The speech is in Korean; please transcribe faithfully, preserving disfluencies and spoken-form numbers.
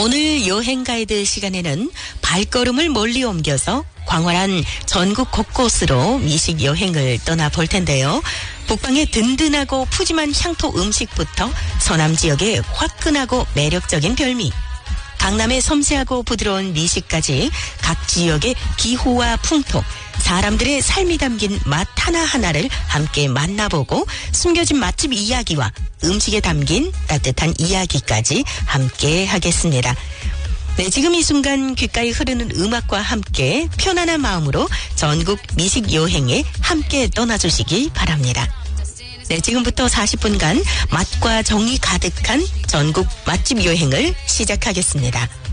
오늘 여행 가이드 시간에는 발걸음을 멀리 옮겨서 광활한 전국 곳곳으로 미식 여행을 떠나볼 텐데요. 북방의 든든하고 푸짐한 향토 음식부터 서남 지역의 화끈하고 매력적인 별미, 강남의 섬세하고 부드러운 미식까지 각 지역의 기후와 풍토, 사람들의 삶이 담긴 맛 하나하나를 함께 만나보고 숨겨진 맛집 이야기와 음식에 담긴 따뜻한 이야기까지 함께 하겠습니다. 네, 지금 이 순간 귓가에 흐르는 음악과 함께 편안한 마음으로 전국 미식 여행에 함께 떠나주시기 바랍니다. 네, 지금부터 사십 분간 맛과 정이 가득한 전국 맛집 여행을 시작하겠습니다.